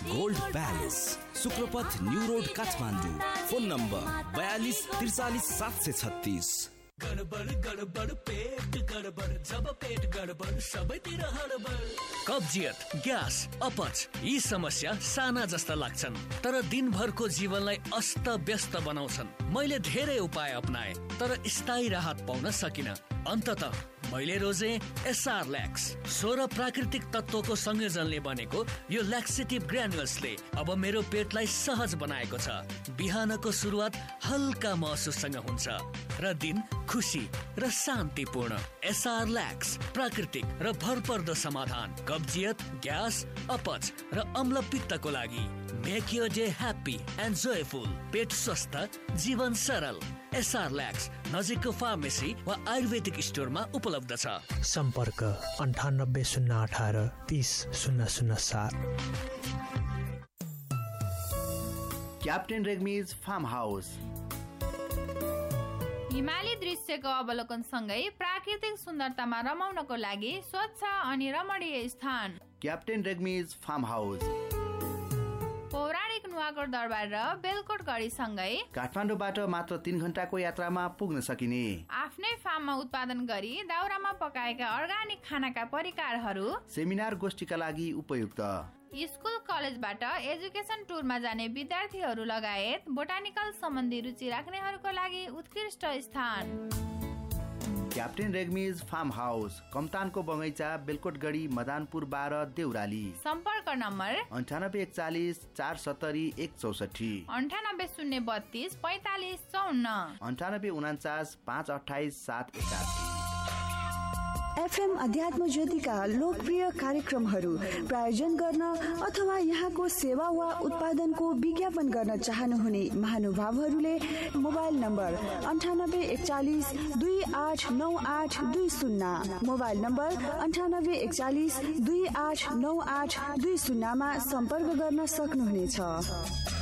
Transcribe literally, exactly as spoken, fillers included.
Gold palace, शुक्रपथ new road Kathmandu. Phone number बयालीस त्रिचालीस सात सय छत्तीस। गडबड गडबड पेट गडबड, जब पेट गडबड सबैतिर हडबड। कब्जियत, ग्यास, अपच यी समस्या साना जस्ता लाग्छन् तर दिनभरको जीवनलाई अस्त व्यस्त बनाउँछन्। मैले धेरै उपाय अपनाए तर स्थायी राहत पाउन सकिन। अन्ततः मैले रोजे एसआर ल्याक्स। सोह्र प्राकृतिक तत्वको संयोजनले बनेको यो ल्याक्सेटिभ ग्रानुल्सले अब मेरो पेटलाई सहज बनाएको छ। बिहानको सुरुवात हल्का महसुससँग हुन्छ र दिन खुसी र शान्तिपूर्ण। एसआर ल्याक्स प्राकृतिक र भरपर्दो समाधान कब्जियत, ग्यास, अपच र अम्ल पित्तको लागि। Make your day happy and joyful. पेट स्वस्थ, जीवन सरल। एसआर ल्याक्स नजिकको फार्मेसी वा आयुर्वेदिक स्टोरमा उपलब्ध छ। सम्पर्क अन्ठानब्बे शून्य अठार तीस शून्य शून्य सात। Captain रेग्मीज farm house. हिमाली दृश्यको अवलोकन सँगै प्राकृतिक सुन्दरतामा रमाउनको लागि स्वच्छ अनि रमणीय स्थान क्याप्टेन रेग्मीज फार्म हाउस। पौराणिक नुवाकोट दरबार र बेलकोट गढी सँगै काठमाडौँबाट मात्र तीन घण्टाको यात्रामा पुग्न सकिने। आफ्नै फार्ममा उत्पादन गरी दाउरामा पकाएका अर्गानिक खानाका परिकारहरू सेमिनार गोष्ठीका लागि उपयुक्त। स्कुल कलेजबाट एजुकेसन टुरमा जाने विद्यार्थीहरू लगायत बोटानिकल सम्बन्धी रुचि राख्नेहरूको लागि उत्कृष्ट स्थान क्याप्टेन रेग्मीज फार्म हाउस। कमतानको बगैँचा, बेलकोटगढी, मदानपुर बाह्र, देउराली। सम्पर्क नम्बर अन्ठानब्बे एकचालिस चार सत्तरी एक चौसठी, अन्ठानब्बे शून्य बत्तीस पैतालिस चौन्न, अन्ठानब्बे उनाचास पाँच अठाइस सात एकासी। एफएम अध्यात्म ज्योतिका लोकप्रिय कार्यक्रमहरू प्रायोजन गर्न अथवा यहाँको सेवा वा उत्पादनको विज्ञापन गर्न चाहनुहुने महानुभावहरूले मोबाइल नम्बर अन्ठानब्बे एकचालिस दुई आठ नौ आठ दुई शून्य, मोबाइल नम्बर अन्ठानब्बे एकचालिस दुई आठ नौ आठ दुई शून्यमा सम्पर्क गर्न सक्नुहुनेछ।